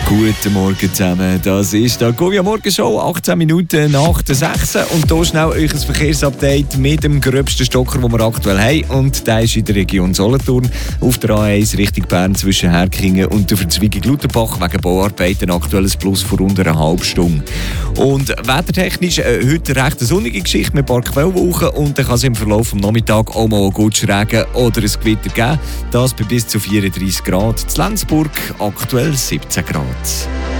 Guten Morgen zusammen, das ist die Govia Morgenshow, 18 Minuten nach der 6. Und hier schnell euch ein Verkehrsupdate mit dem gröbsten Stocker, den wir aktuell haben. Und der ist in der Region Solothurn auf der A1 Richtung Bern zwischen Herkingen und der Verzweigung Lutherbach wegen Bauarbeiten aktuell ein Plus von rund einer halben Stunde. Und wettertechnisch heute eine recht sonnige Geschichte mit ein paar Quellwolken und dann kann es im Verlauf des Nachmittags auch mal gut Regen oder ein Gewitter geben. Das bei bis zu 34 Grad. In Lenzburg aktuell 17 Grad.